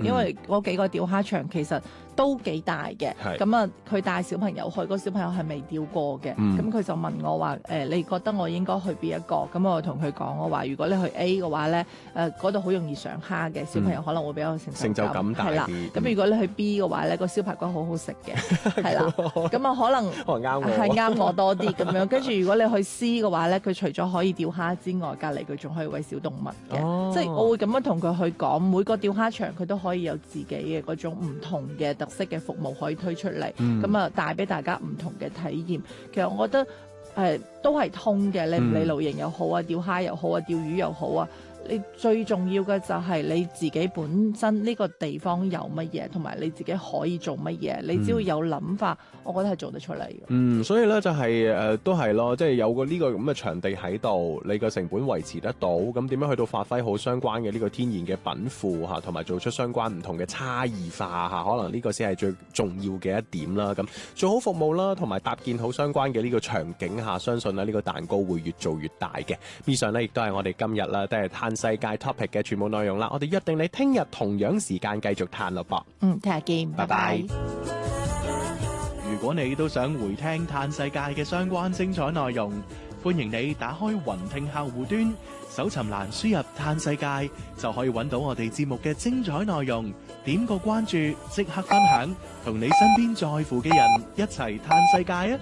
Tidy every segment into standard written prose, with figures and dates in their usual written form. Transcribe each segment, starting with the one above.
因為嗰幾個釣蝦場其實都幾大嘅。咁啊，佢帶小朋友去，個小朋友係未釣過嘅。咁佢就問我話：你覺得我應該去邊一個？咁我同佢講，我話如果你去 A 嘅話咧，嗰度好容易上蝦嘅，小朋友可能會比較成就感大啲。咁如果你去 B 嘅話咧，個燒排骨好好食嘅，係啦。咁啊，可能係啱我多啲咁樣。跟住如果你去 C 嘅話咧，佢除咗可以釣蝦之外，隔離佢仲可以餵小動物嘅。即係我會咁樣同佢去講，每個釣蝦場佢都可以有自己嘅嗰種唔同嘅特色嘅服務可以推出嚟，咁啊帶俾大家唔同嘅體驗。其實我覺得都係通嘅，你唔理露營又好啊，釣蝦又好啊，釣魚又好啊。你最重要嘅就係你自己本身呢個地方有乜嘢，同埋你自己可以做乜嘢。你只要有諗法，我覺得係做得出嚟嘅。 所以咧就係都係咯，即係有個呢個咁嘅場地喺度，你個成本維持得到，咁點樣去到發揮好相關嘅呢個天然嘅稟賦嚇，同埋做出相關唔同嘅差異化嚇，可能呢個先係最重要嘅一點啦。咁做好服務啦，同埋搭建好相關嘅呢個場景下，相信咧呢個蛋糕會越做越大嘅。以上咧亦都係我哋今日啦，都係嘆世界 topic 嘅全部內容啦。我哋約定你聽日同樣時間繼續嘆咯噃。 聽日見，拜拜。 如果你都想回聽嘆世界嘅相關精彩內容，歡迎你打開雲聽客戶端，搜尋欄輸入嘆世界，就可以揾到我哋節目嘅精彩內容。點個關注，即刻分享，同你身邊在乎嘅人一齊嘆世界啊！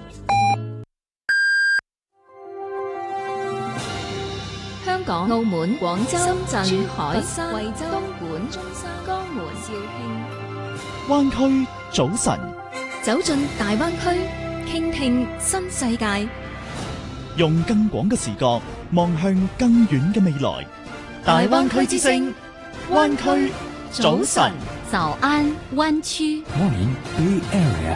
香港、澳門、廣州、深圳、珠海、 佛山、 惠州、 東莞、中山、 江門、 肇慶。 灣區早晨， 走進大灣區，傾聽新世界， 用更廣嘅視角望向更遠嘅未來。大灣區之聲，灣區早晨。 早安灣區。 Morning Bay Area。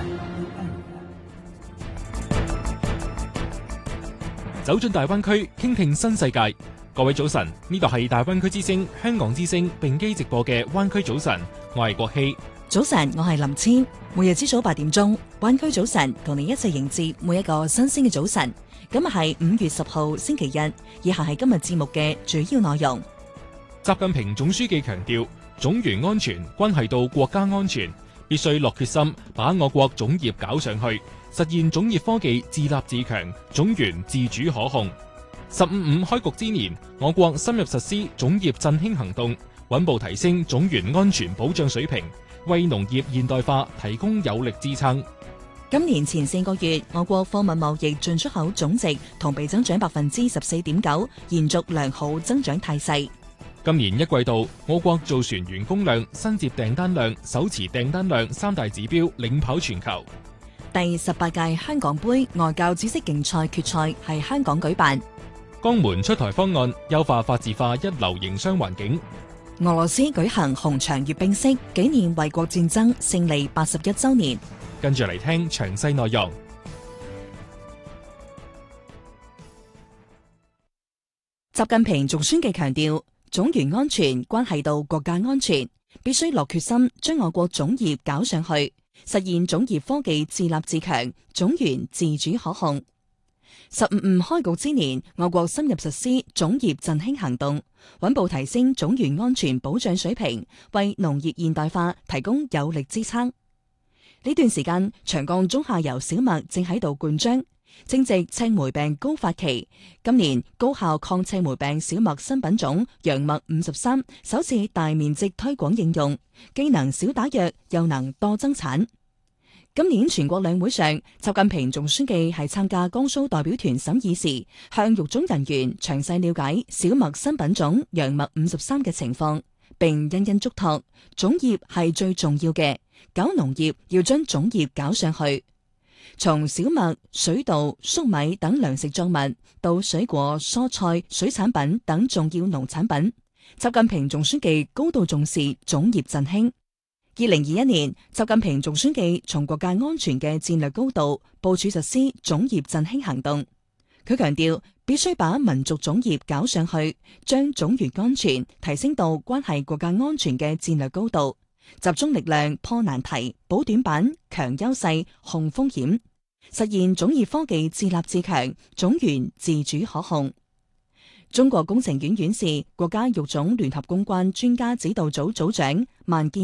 走進大灣區，傾聽新世界。各位早晨，呢度係大灣區之聲、香港之聲並機直播嘅灣區早晨，我係國希。 早晨，我係林千。每日朝早8點鐘，灣區早晨同你一齊迎接每一個新鮮嘅早晨。今日係5月10號星期日，以下係今日節目嘅主要內容。 習近平總書記強調，種源安全關係到國家安全，必須落決心把我國種業搞上去，實現種業科技自立自強，種源自主可控。15.5開局之年，我國深入實施種業振興行動，穩步提升種源安全保障水平，為農業現代化提供有力支撐。 今年前4個月，我國貨物貿易進出口總值同比增長14.9%，延續良好增長態勢。 今年一季度，我國造船員工量、新接訂單量、手持訂單量3大指標領跑全球。 第18屆香港杯外教知識競賽決賽係香港舉辦。 江門出台方案，優化法治化一流營商環境。 俄羅斯舉行紅場閱兵式，紀念衛國戰爭勝利81週年。 跟住嚟聽詳細內容。 習近平總書記強調，種源安全關係到國家安全，必須落決心將我國種業搞上去，實現種業科技自立自強，種源自主可控。15.5開局之年，我國深入實施種業振興行動，穩步提升種源安全保障水平，為農業現代化提供有力支撐。呢段時間，長江中下游小麥正喺度灌漿，正值赤霉病高發期。今年高效抗赤霉病小麥新品種洋麥53首次大面積推廣應用，既能少打藥，又能多增產。今年全國兩會上，習近平總書記係參加江蘇代表團審議時，向獄中人員詳細了解小麥新品種洋麥53嘅情況，並殷殷囑託，種業係最重要嘅，搞農業要將種業搞上去。從小麥、水稻、粟米等糧食作物，到水果、蔬菜、水產品等重要農產品，習近平總書記高度重視種業振興。2021年，習近平總書記從國家安全嘅戰略高度部署實施種業振興行動。佢強調，必須把民族種業搞上去，將種源安全提升到關係國家安全嘅戰略高度，集中力量破難題、補短板、強優勢、控風險，實現種業科技自立自強，種源自主可控。中國工程院院士、國家育種聯合攻關專家指導組組長萬建